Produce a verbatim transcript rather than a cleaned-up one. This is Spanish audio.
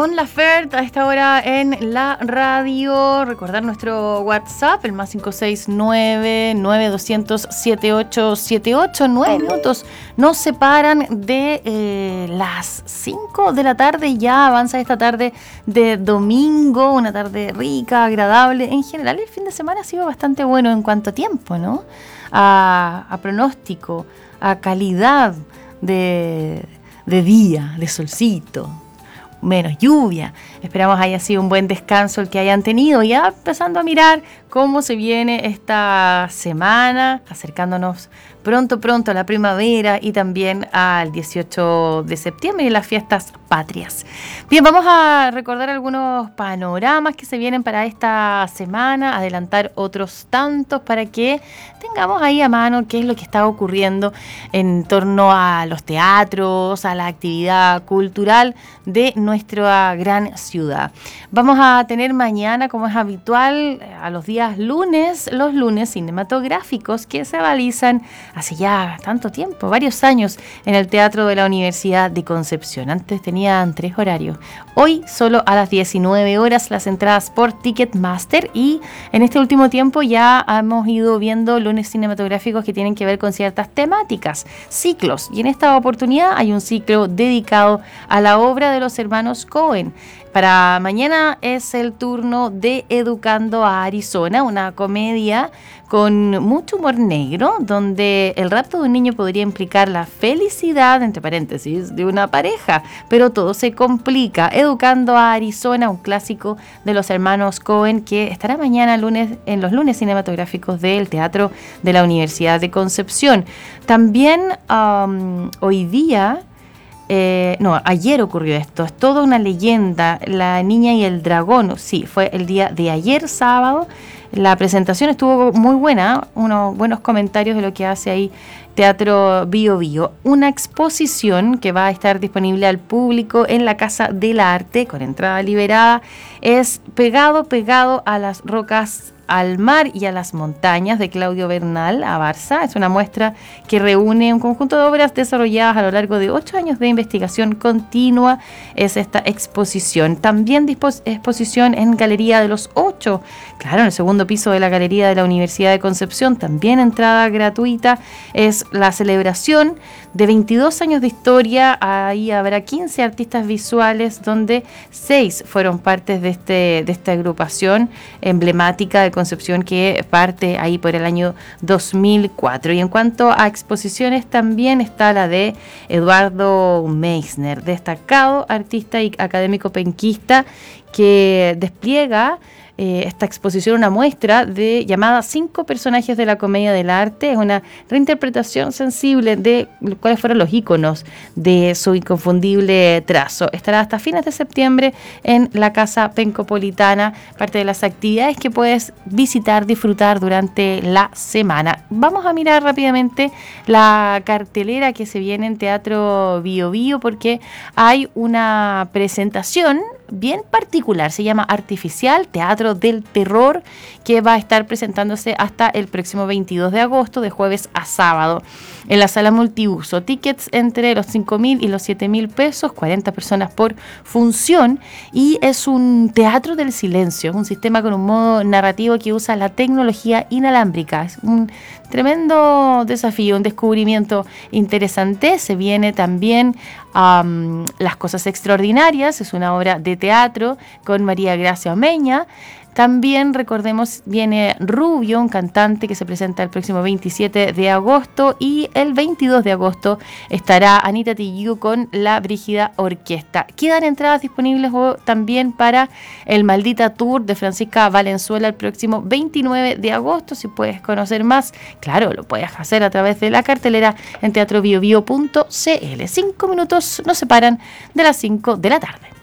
Mon Laferte a esta hora en la radio. Recordar nuestro WhatsApp, el más cinco seis nueve, nueve dos cero cero, siete ocho siete ocho. Nueve minutos nos separan de eh, las cinco de la tarde. Ya avanza esta tarde de domingo, una tarde rica, agradable. En general el fin de semana ha sido bastante bueno en cuanto a tiempo, ¿no? A, a pronóstico, a calidad de, de día, de solcito, menos lluvia. Esperamos haya sido un buen descanso el que hayan tenido, ya empezando a mirar cómo se viene esta semana, acercándonos pronto, pronto a la primavera y también al dieciocho de septiembre y las fiestas patrias. Bien, vamos a recordar algunos panoramas que se vienen para esta semana, adelantar otros tantos para que tengamos ahí a mano qué es lo que está ocurriendo en torno a los teatros, a la actividad cultural de nuestra gran ciudad. Vamos a tener mañana, como es habitual, a los días lunes, los lunes cinematográficos que se realizan hace ya tanto tiempo, varios años, en el Teatro de la Universidad de Concepción. Antes tenían tres horarios. Hoy solo a las diecinueve horas las entradas por Ticketmaster, y en este último tiempo ya hemos ido viendo lunes cinematográficos que tienen que ver con ciertas temáticas, ciclos, y en esta oportunidad hay un ciclo dedicado a la obra de los hermanos Coen. Para mañana es el turno de Educando a Arizona, una comedia con mucho humor negro, donde el rapto de un niño podría implicar la felicidad, entre paréntesis, de una pareja, pero todo se complica. Educando a Arizona, un clásico de los hermanos Coen, que estará mañana lunes en los lunes cinematográficos del Teatro de la Universidad de Concepción. También um, hoy día... Eh, no, ayer ocurrió esto, es toda una leyenda, La Niña y el Dragón. Sí, fue el día de ayer, sábado. La presentación estuvo muy buena, unos buenos comentarios de lo que hace ahí Teatro Bio Bio. Una exposición que va a estar disponible al público en la Casa del Arte con entrada liberada. Es Pegado, pegado a las rocas, al mar y a las montañas, de Claudio Bernal a Barça. Es una muestra que reúne un conjunto de obras desarrolladas a lo largo de ocho años de investigación continua. Es esta exposición. También dispos- exposición en Galería de los Ocho, claro, en el segundo piso de la Galería de la Universidad de Concepción, también entrada gratuita. Es la celebración de veintidós años de historia. Ahí habrá quince artistas visuales, donde seis fueron partes de, este, de esta agrupación emblemática de Concepción que parte ahí por el año dos mil cuatro. Y en cuanto a exposiciones, también está la de Eduardo Meissner, destacado artista y académico penquista, que despliega Eh, esta exposición, una muestra de llamada Cinco personajes de la comedia del arte. Es una reinterpretación sensible de cuáles fueron los íconos de su inconfundible trazo. Estará hasta fines de septiembre en la Casa Pencopolitana, parte de las actividades que puedes visitar, disfrutar durante la semana. Vamos a mirar rápidamente la cartelera que se viene en Teatro Bio Bio, porque hay una presentación bien particular, se llama Artificial, Teatro del Terror, que va a estar presentándose hasta el próximo veintidós de agosto, de jueves a sábado, en la sala multiuso. Tickets entre los cinco mil y los siete mil pesos, cuarenta personas por función, y es un teatro del silencio, un sistema con un modo narrativo que usa la tecnología inalámbrica. Es un tremendo desafío, un descubrimiento interesante. Se viene también um, Las Cosas Extraordinarias, es una obra de teatro con María Gracia Omeña. También, recordemos, viene Rubio, un cantante que se presenta el próximo veintisiete de agosto, y el veintidós de agosto estará Anita Tijoux con La Brígida Orquesta. Quedan entradas disponibles también para el Maldita Tour de Francisca Valenzuela el próximo veintinueve de agosto. Si puedes conocer más, claro, lo puedes hacer a través de la cartelera en teatro bio bio punto c l. Cinco minutos nos separan de las cinco de la tarde.